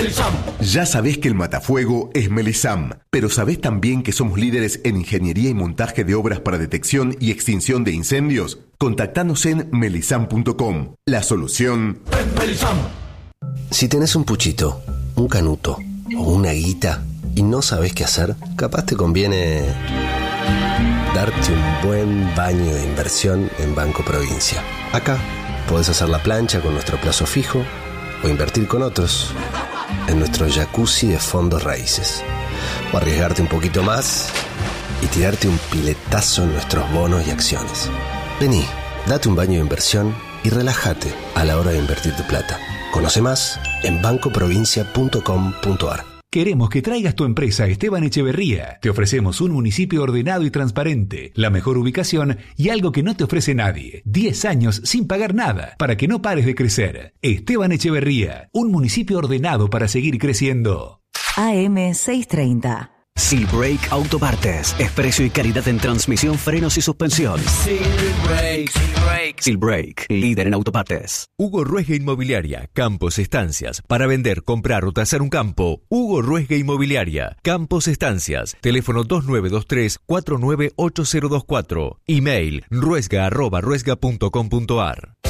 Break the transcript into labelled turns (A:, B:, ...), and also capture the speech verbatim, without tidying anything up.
A: Melisam.
B: Ya sabés que el matafuego es Melisam, pero ¿sabés también que somos líderes en ingeniería y montaje de obras para detección y extinción de incendios? Contactanos en melisam punto com. La solución
A: Es Melisam.
C: Si tenés un puchito, un canuto o una guita y no sabés qué hacer, capaz te conviene darte un buen baño de inversión en Banco Provincia. Acá podés hacer la plancha con nuestro plazo fijo o invertir con otros en nuestro jacuzzi de fondos raíces. O arriesgarte un poquito más y tirarte un piletazo en nuestros bonos y acciones. Vení, date un baño de inversión y relájate a la hora de invertir tu plata. Conoce más en banco provincia punto com punto a r.
D: Queremos que traigas tu empresa a Esteban Echeverría. Te ofrecemos un municipio ordenado y transparente, la mejor ubicación y algo que no te ofrece nadie. diez años sin pagar nada, para que no pares de crecer. Esteban Echeverría, un municipio ordenado para seguir creciendo.
E: A M seiscientos treinta.
F: Silbrake Autopartes. Es precio y calidad en transmisión, frenos y suspensión.
A: Silbrake. Silbrake.
F: Silbrake, líder en autopartes.
G: Hugo Ruesga Inmobiliaria, Campos Estancias. Para vender, comprar o tasar un campo, Hugo Ruesga Inmobiliaria, Campos Estancias. Teléfono dos nueve dos tres, cuatro nueve ocho cero dos cuatro. Email ruesga arroba ruesga punto com punto a r.